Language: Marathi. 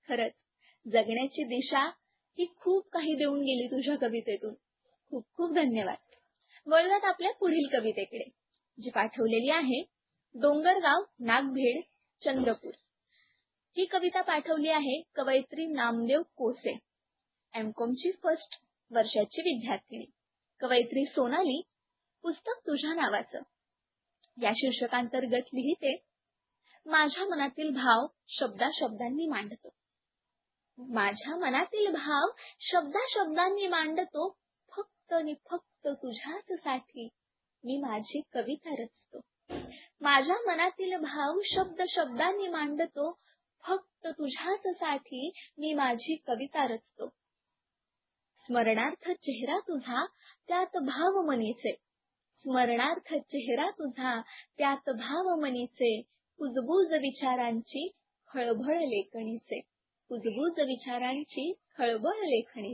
खरंच जगण्याची दिशा ही खूप काही देऊन गेली तुझ्या कवितेतून. खूप खूप धन्यवाद. वळूयात आपल्या पुढील कवितेकडे, जी पाठवलेली आहे डोंगरगाव नागभेड चंद्रपूर. ही कविता पाठवली आहे कवयित्री नामदेव कोसे, एमकॉमची फर्स्ट वर्षाची विद्यार्थिनी. कवयित्री सोनाली, पुस्तक तुझ्या नावाचं या शीर्षकांतर्गत लिहिते, माझ्या मनातील भाव शब्दाशब्दांनी मांडतो. माझ्या मनातील भाव शब्दाशब्दांनी मांडतो, फक्त आणि फक्त तुझ्याच साठी मी माझी कविता रचतो. माझ्या मनातील भाव शब्द शब्दांनी मांडतो, फक्त तुझ्याच साठी मी माझी कविता रचतो. स्मरणार्थ चेहरा तुझा त्यात भाव मनीचे, स्मरणार्थ चेहरा तुझा त्यात भाव मनीचे, कुजबूज विचारांची खळबळ लेखणीचे, कुजबूज विचारांची खळबळ लेखणीचे.